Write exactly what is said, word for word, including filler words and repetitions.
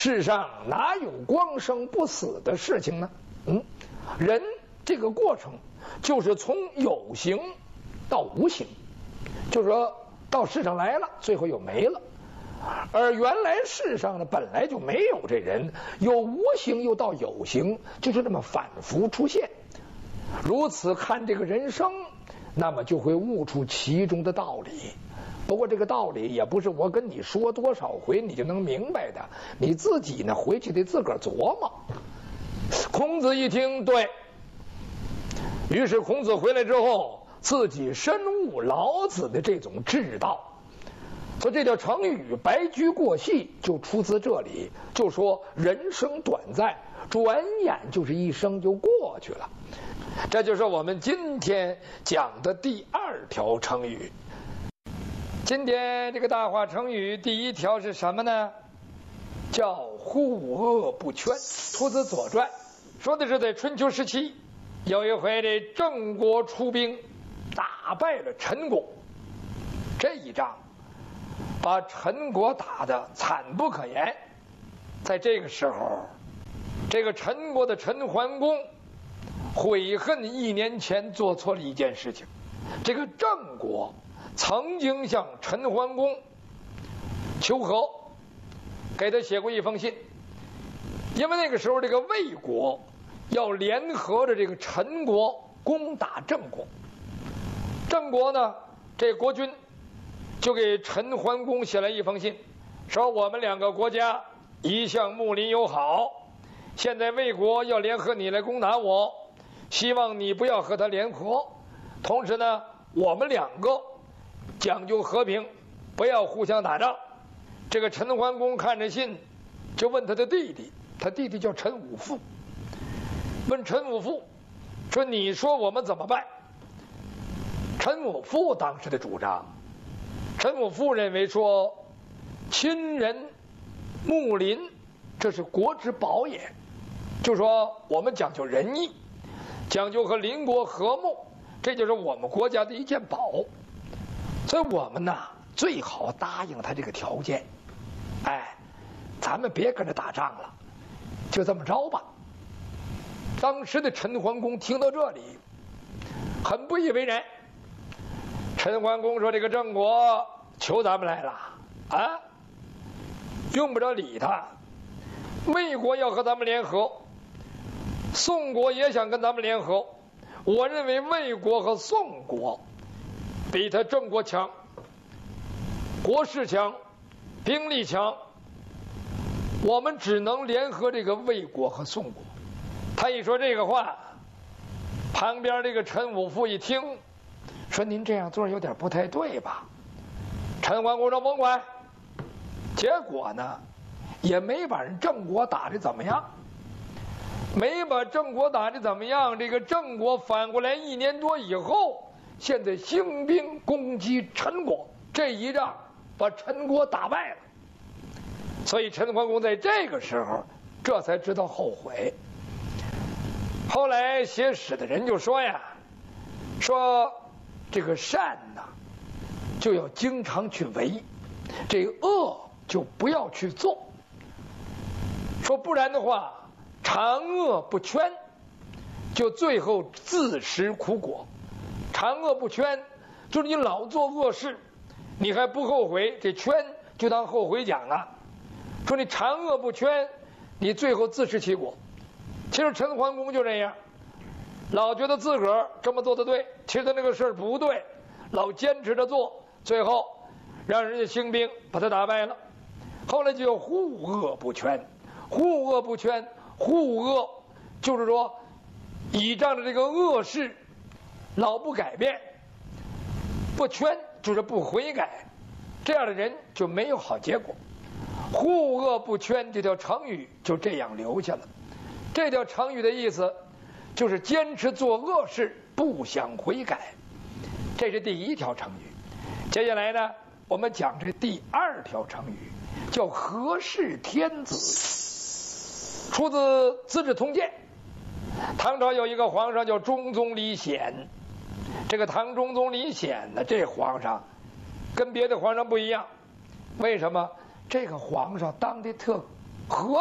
世上哪有光生不死的事情呢？嗯，人这个过程就是从有形到无形，就是说到世上来了，最后又没了。而原来世上呢本来就没有这人，由无形又到有形，就是这么反复出现。如此看这个人生，那么就会悟出其中的道理。不过这个道理也不是我跟你说多少回你就能明白的，你自己呢回去得自个儿琢磨。孔子一听，对，于是孔子回来之后，自己深悟老子的这种智道。所以这条成语白驹过隙就出自这里，就说人生短暂，转眼就是一生就过去了。这就是我们今天讲的第二条成语。今天这个大话成语第一条是什么呢？叫护恶不圈，出自《左传》，说的是在春秋时期，有一回这郑国出兵打败了陈国，这一仗把陈国打得惨不可言。在这个时候，这个陈国的陈桓公悔恨一年前做错了一件事情。这个郑国曾经向陈桓公求和，给他写过一封信。因为那个时候这个魏国要联合着这个陈国攻打郑国，郑国呢这国君就给陈桓公写了一封信，说我们两个国家一向睦邻友好，现在魏国要联合你来攻打我，希望你不要和他联合，同时呢我们两个讲究和平，不要互相打仗。这个陈桓公看着信，就问他的弟弟，他弟弟叫陈武父，问陈武父说你说我们怎么办？陈武父当时的主张，陈武父认为说亲人睦邻这是国之宝也，就说我们讲究仁义，讲究和邻国和睦，这就是我们国家的一件宝。所以我们呢最好答应他这个条件，哎，咱们别跟着打仗了，就这么着吧。当时的陈桓公听到这里很不以为然。陈桓公说这个郑国求咱们来了啊，用不着理他。魏国要和咱们联合，宋国也想跟咱们联合，我认为魏国和宋国比他郑国强，国势强，兵力强，我们只能联合这个魏国和宋国。他一说这个话，旁边这个陈武父一听，说您这样做有点不太对吧？陈桓公说甭管。结果呢也没把人郑国打得怎么样，没把郑国打得怎么样。这个郑国反过来一年多以后，现在兴兵攻击陈国，这一仗把陈国打败了。所以陈桓公在这个时候这才知道后悔。后来写史的人就说呀，说这个善呢就要经常去为，这个恶就不要去做，说不然的话长恶不圈，就最后自食苦果。长恶不圈就是你老做恶事，你还不后悔，这圈就当后悔奖啊。说你长恶不圈，你最后自食其果。其实陈桓公就这样，老觉得自个儿这么做的对，其实他那个事儿不对，老坚持着做，最后让人家兴兵把他打败了。后来就有护恶不圈，护恶不圈，护恶就是说倚仗着这个恶事老不改变，不圈就是不悔改，这样的人就没有好结果。护恶不圈这条成语就这样留下了。这条成语的意思就是坚持做恶事，不想悔改。这是第一条成语。接下来呢我们讲这第二条成语，叫和氏天子，出自《资治通鉴》。唐朝有一个皇上叫中宗李显，这个唐中宗李显呢，这皇上跟别的皇上不一样。为什么？这个皇上当的特和